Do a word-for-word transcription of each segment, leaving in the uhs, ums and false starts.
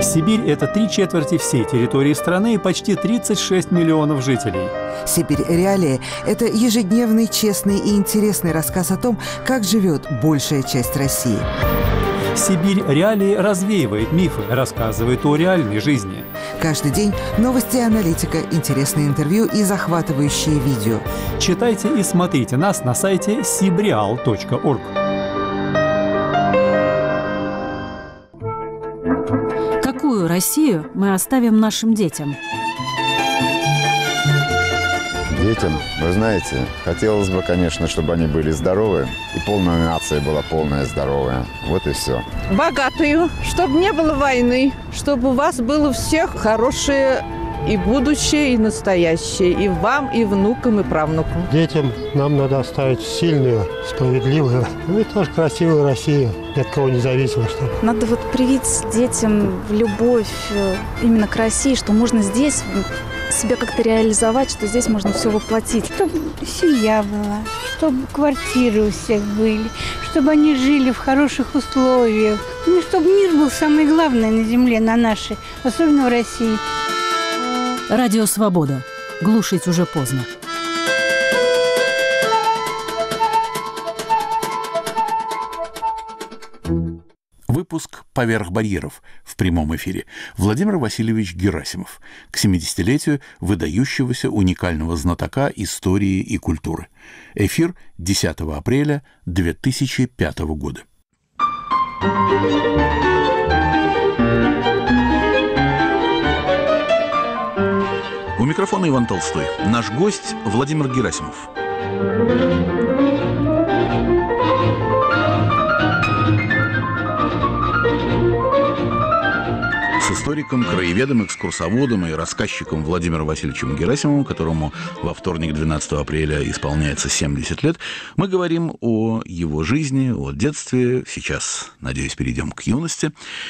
Сибирь – это три четверти всей территории страны и почти тридцать шесть миллионов жителей. «Сибирь. Реалии» – это ежедневный, честный и интересный рассказ о том, как живет большая часть России. «Сибирь. Реалии» развеивает мифы, рассказывает о реальной жизни. Каждый день новости и аналитика, интересные интервью и захватывающие видео. Читайте и смотрите нас на сайте сибреал точка орг. Какую Россию мы оставим нашим детям? Детям, вы знаете, хотелось бы, конечно, чтобы они были здоровы, и полная нация была полная здоровая. Вот и все. Богатую, чтобы не было войны, чтобы у вас было у всех хорошее и будущее, и настоящее, и вам, и внукам, и правнукам. Детям нам надо оставить сильную, справедливую, ну и тоже красивую Россию, ни от кого не зависимо. Чтобы. Надо вот привить детям любовь именно к России, что можно здесь себя как-то реализовать, что здесь можно все воплотить. Чтобы семья была, чтобы квартиры у всех были, чтобы они жили в хороших условиях. Ну, чтобы мир был самое главное на земле, на нашей, особенно в России. Радио «Свобода». Глушить уже поздно. Выпуск «Поверх барьеров» в прямом эфире. Владимир Васильевич Герасимов к семидесятилетию выдающегося уникального знатока истории и культуры. Эфир десятого апреля две тысячи пятого года. У микрофона Иван Толстой. Наш гость Владимир Герасимов. С историком, краеведом, экскурсоводом и рассказчиком Владимиром Васильевичем Герасимовым, которому во вторник, двенадцатого апреля, исполняется семьдесят лет, мы говорим о его жизни, о детстве, сейчас, надеюсь, перейдем к юности,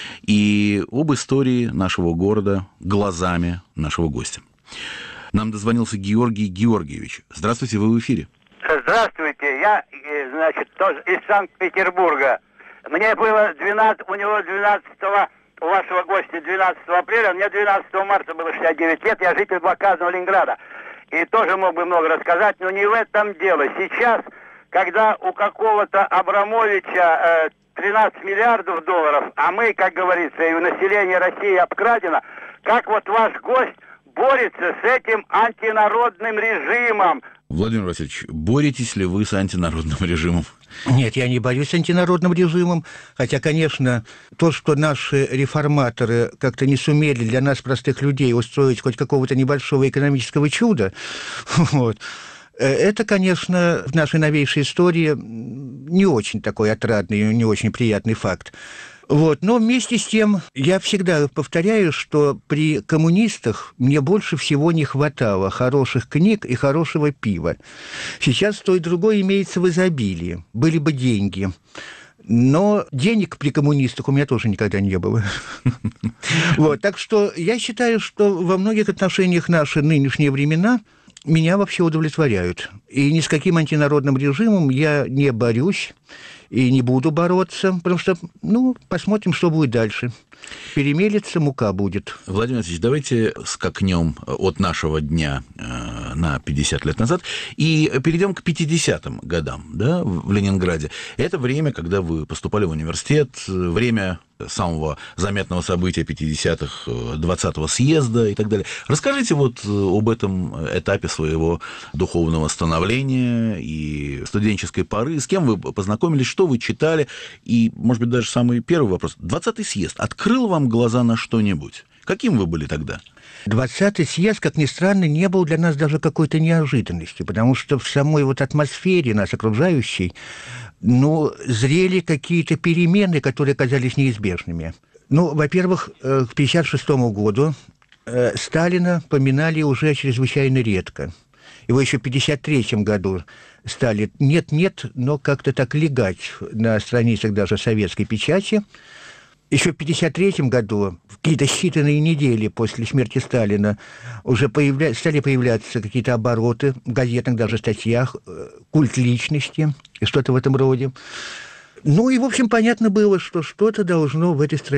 и об истории нашего города глазами нашего гостя. Нам дозвонился Георгий Георгиевич. Здравствуйте, вы в эфире. Здравствуйте, я, значит, тоже из Санкт-Петербурга. Мне было двенадцать, у него двенадцатого, у вашего гостя двенадцатого апреля, мне двенадцатого марта было шестьдесят девять лет, я житель блокадного Ленинграда. И тоже мог бы много рассказать, но не в этом дело. Сейчас, когда у какого-то Абрамовича э, тринадцать миллиардов долларов, а мы, как говорится, и у населения России обкрадено, как вот ваш гость борется с этим антинародным режимом. Владимир Васильевич, боретесь ли вы с антинародным режимом? Нет, я не борюсь с антинародным режимом, хотя, конечно, то, что наши реформаторы как-то не сумели для нас, простых людей, устроить хоть какого-то небольшого экономического чуда, вот, это, конечно, в нашей новейшей истории не очень такой отрадный, не очень приятный факт. Вот. Но вместе с тем я всегда повторяю, что при коммунистах мне больше всего не хватало хороших книг и хорошего пива. Сейчас то и другое имеется в изобилии. Были бы деньги. Но денег при коммунистах у меня тоже никогда не было. Вот. Так что я считаю, что во многих отношениях наши нынешние времена меня вообще удовлетворяют. И ни с каким антинародным режимом я не борюсь и не буду бороться, потому что, ну, посмотрим, что будет дальше. Перемелется, мука будет. Владимир Васильевич, давайте скакнем от нашего дня э, на пятьдесят лет назад и перейдем к пятидесятым годам, да, в Ленинграде. Это время, когда вы поступали в университет, время самого заметного события пятидесятых, двадцатого съезда и так далее. Расскажите вот об этом этапе своего духовного становления и студенческой поры. С кем вы познакомились, что вы читали? И, может быть, даже самый первый вопрос. двадцатый съезд открыл вам глаза на что-нибудь? Каким вы были тогда? двадцатый съезд, как ни странно, не был для нас даже какой-то неожиданностью, потому что в самой вот атмосфере нас окружающей, ну, зрели какие-то перемены, которые казались неизбежными. Ну, во-первых, к пятьдесят шестому году Сталина поминали уже чрезвычайно редко. Его еще в пятьдесят третьем году стали нет-нет, но как-то так легать на страницах даже советской печати. Еще в пятьдесят третьем году, в какие-то считанные недели после смерти Сталина, уже появля... стали появляться какие-то обороты в газетах, даже статьях, культ личности и что-то в этом роде. Ну и, в общем, понятно было, что что-то должно в этой стране